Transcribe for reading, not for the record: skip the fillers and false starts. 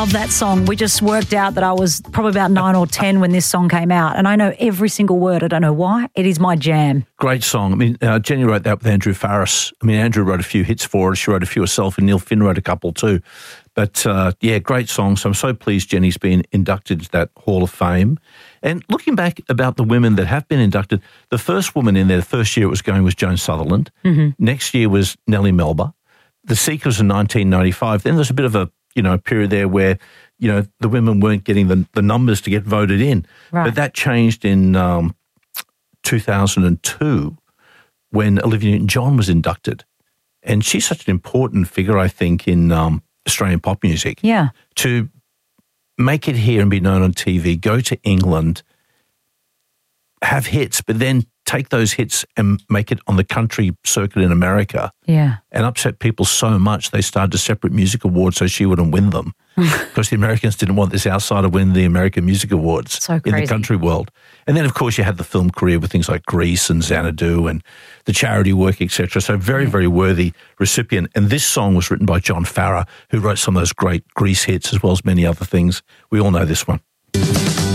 Love that song. We just worked out that I was probably about 9 or 10 when this song came out, and I know every single word. I don't know why. It is my jam. Great song. I mean, Jenny wrote that with Andrew Farriss. I mean, Andrew wrote a few hits for her. She wrote a few herself, and Neil Finn wrote a couple too. But, yeah, great song. So I'm so pleased Jenny's been inducted to that Hall of Fame. And looking back about the women that have been inducted, the first woman in there, the first year it was going was Joan Sutherland. Mm-hmm. Next year was Nellie Melba. The Seekers in 1995. Then there's a bit of a period there where, the women weren't getting the numbers to get voted in. Right. But that changed in 2002 when Olivia Newton-John was inducted. And she's such an important figure, I think, in Australian pop music. Yeah. To make it here and be known on TV, go to England, have hits, but then take those hits and make it on the country circuit in America. Yeah. And upset people so much they started a separate music award so she wouldn't win them because the Americans didn't want this outsider winning the American Music Awards in the country world. And then, of course, you had the film career with things like Grease and Xanadu and the charity work, etc. So very, very worthy recipient. And this song was written by John Farrar, who wrote some of those great Grease hits as well as many other things. We all know this one.